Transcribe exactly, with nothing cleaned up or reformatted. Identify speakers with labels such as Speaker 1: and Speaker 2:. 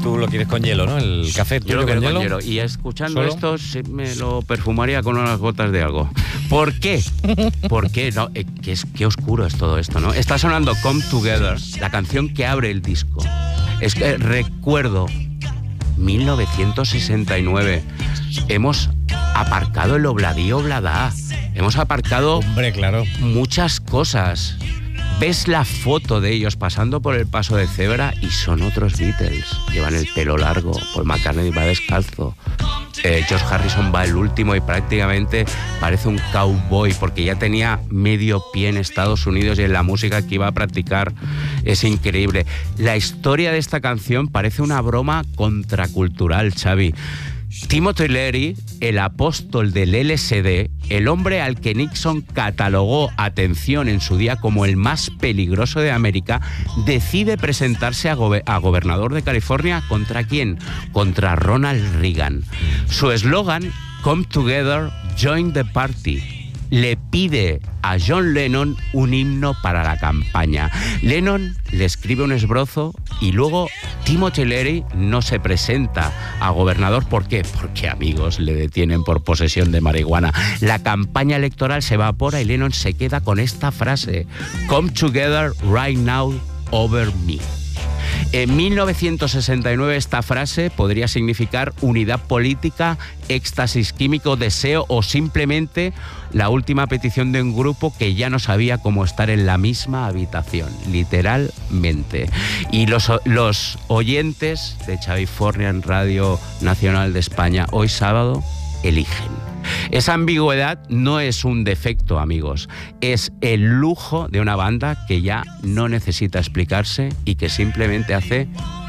Speaker 1: tú lo quieres con hielo, ¿no? El café
Speaker 2: Yo
Speaker 1: tuyo
Speaker 2: lo quiero
Speaker 1: con
Speaker 2: con
Speaker 1: hielo.
Speaker 2: hielo. Y escuchando
Speaker 1: ¿Solo?
Speaker 2: esto se me lo perfumaría con unas gotas de algo. ¿Por qué? ¿Por qué? No, eh, qué, es, qué oscuro es todo esto, ¿no? Está sonando Come Together, la canción que abre el disco. Es que recuerdo mil novecientos sesenta y nueve. Hemos aparcado el Obladí Obladá. Hemos aparcado
Speaker 1: Hombre, claro.
Speaker 2: muchas cosas. Ves la foto de ellos pasando por el paso de cebra y son otros Beatles. Llevan el pelo largo, Paul McCartney va descalzo. Eh, George Harrison va el último y prácticamente parece un cowboy porque ya tenía medio pie en Estados Unidos y en la música que iba a practicar es increíble. La historia de esta canción parece una broma contracultural, Xavi. Timothy Leary, el apóstol del L S D, el hombre al que Nixon catalogó, atención, en su día como el más peligroso de América, decide presentarse a, go- a gobernador de California. ¿Contra quién? Contra Ronald Reagan. Su eslogan, Come Together, Join the Party. Le pide a John Lennon un himno para la campaña. Lennon le escribe un esbozo y luego Timothy Leary no se presenta a gobernador. ¿Por qué? Porque, amigos, le detienen por posesión de marihuana. La campaña electoral se evapora y Lennon se queda con esta frase: Come together right now over me. En mil novecientos sesenta y nueve esta frase podría significar unidad política, éxtasis químico, deseo o simplemente la última petición de un grupo que ya no sabía cómo estar en la misma habitación, literalmente. Y los, los oyentes de Xavifornia en Radio Nacional de España hoy sábado eligen. Esa ambigüedad no es un defecto, amigos, es el lujo de una banda que ya no necesita explicarse y que simplemente hace